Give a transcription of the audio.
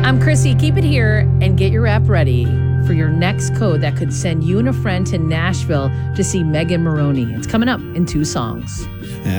I'm Chrissy. Keep it here and get your app ready for your next code that could send you and a friend to Nashville to see Megan Moroney. It's coming up in 2 songs.